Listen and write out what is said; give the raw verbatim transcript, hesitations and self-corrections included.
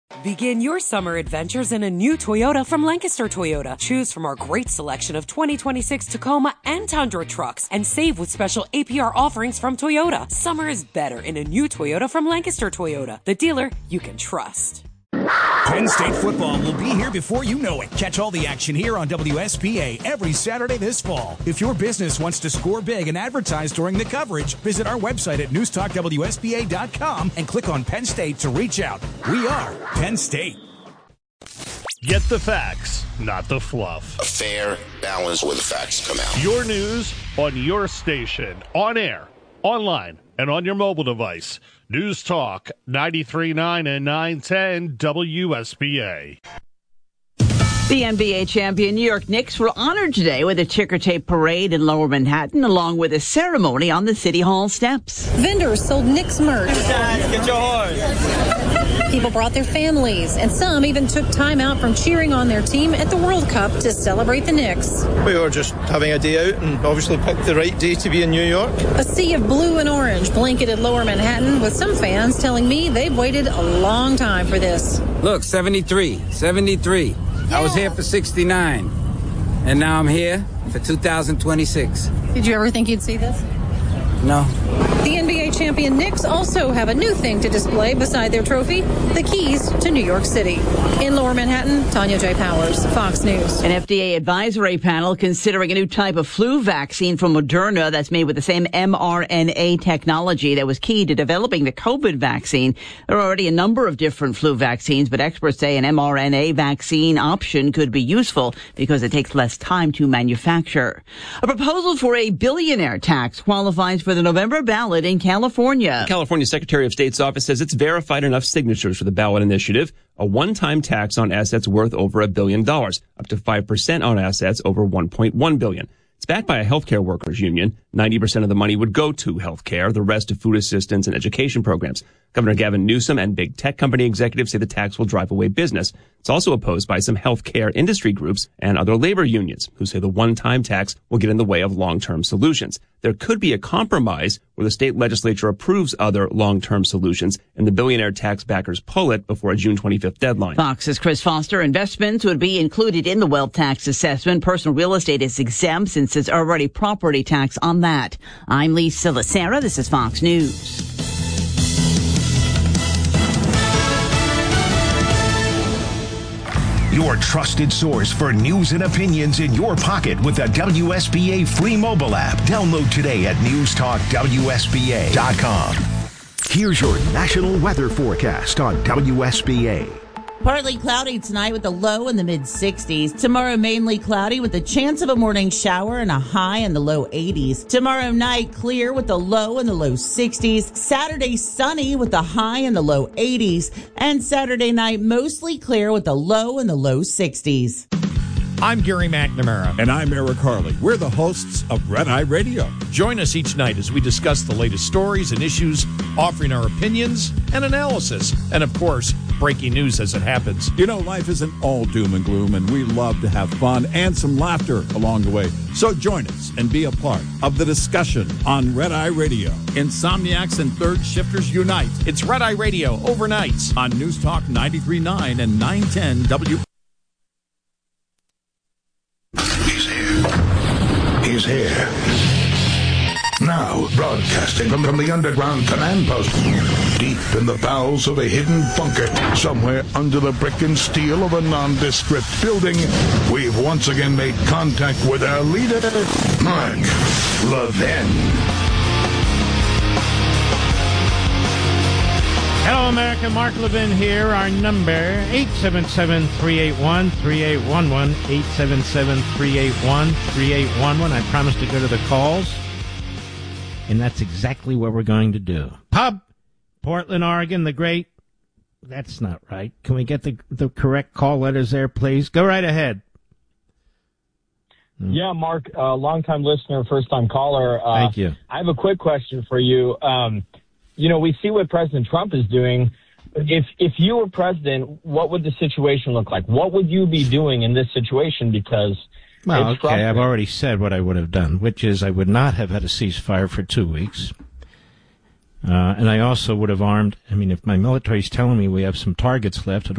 Begin your summer adventures in a new Toyota from Lancaster Toyota. Choose from our great selection of twenty twenty-six Tacoma and Tundra trucks and save with special A P R offerings from Toyota. Summer is better in a new Toyota from Lancaster Toyota, the dealer you can trust. Penn State football will be here before you know it. Catch all the action here on W S P A every Saturday this fall. If your business wants to score big and advertise during the coverage, visit our website at news talk w s p a dot com and click on Penn State to reach out. We are Penn State. Get the facts, not the fluff. A fair balance where the facts come out. Your news on your station, on air, online, and on your mobile device. News Talk ninety-three point nine and nine ten W S P A. The N B A champion New York Knicks were honored today with a ticker tape parade in Lower Manhattan, along with a ceremony on the City Hall steps. Vendors sold Knicks merch. Get your horse. People brought their families, and some even took time out from cheering on their team at the World Cup to celebrate the Knicks. We were just having a day out and obviously picked the right day to be in New York. A sea of blue and orange blanketed Lower Manhattan, with some fans telling me they've waited a long time for this. Look, seventy-three, seventy-three. Yeah. I was here for sixty-nine, and now I'm here for two thousand twenty-six. Did you ever think you'd see this? No. The N B A champion Knicks also have a new thing to display beside their trophy, the keys to New York City. In Lower Manhattan, Tanya J. Powers, Fox News. An F D A advisory panel considering a new type of flu vaccine from Moderna that's made with the same mRNA technology that was key to developing the COVID vaccine. There are already a number of different flu vaccines, but experts say an mRNA vaccine option could be useful because it takes less time to manufacture. A proposal for a billionaire tax qualifies for the November ballot in California. The California Secretary of State's office says it's verified enough signatures for the ballot initiative, a one-time tax on assets worth over a billion dollars, up to five percent on assets over one point one billion. It's backed by a healthcare workers union. ninety percent of the money would go to healthcare, the rest to food assistance and education programs. Governor Gavin Newsom and big tech company executives say the tax will drive away business. It's also opposed by some healthcare industry groups and other labor unions who say the one-time tax will get in the way of long-term solutions. There could be a compromise where the state legislature approves other long-term solutions and the billionaire tax backers pull it before a June twenty-fifth deadline. Fox's Chris Foster. Investments would be included in the wealth tax assessment. Personal real estate is exempt since there's already property tax on that. I'm Lisa Lacera. This is Fox News. Your trusted source for news and opinions in your pocket with the W S B A free mobile app. Download today at news talk w s b a dot com. Here's your national weather forecast on W S B A. Partly cloudy tonight with a low in the mid sixties. Tomorrow mainly cloudy with a chance of a morning shower and a high in the low eighties. Tomorrow night clear with a low in the low sixties. Saturday sunny with a high in the low eighties. And Saturday night mostly clear with a low in the low sixties. I'm Gary McNamara. And I'm Eric Harley. We're the hosts of Red Eye Radio. Join us each night as we discuss the latest stories and issues, offering our opinions and analysis. And, of course, breaking news as it happens. You know, life isn't all doom and gloom, and we love to have fun and some laughter along the way. So join us and be a part of the discussion on Red Eye Radio. Insomniacs and third shifters unite. It's Red Eye Radio overnights on News Talk ninety-three point nine and nine ten W. He's here. Now, broadcasting from, from the underground command post, deep in the bowels of a hidden bunker, somewhere under the brick and steel of a nondescript building, we've once again made contact with our leader, Mark Levin. Hello, America. Mark Levin here. Our number, eight seven seven, three eight one, three eight one one, eight seven seven, three eight one, three eight one one. I promised to go to the calls, and that's exactly what we're going to do. Pub, Portland, Oregon, the great. That's not right. Can we get the, the correct call letters there, please? Go right ahead. Yeah, Mark, uh, longtime listener, first-time caller. Uh, Thank you. I have a quick question for you. Um, you know, we see what President Trump is doing. If if you were president, what would the situation look like? What would you be doing in this situation? Because well, okay, I've already said what I would have done, which is I would not have had a ceasefire for two weeks. Uh, and I also would have armed, I mean, if my military's telling me we have some targets left,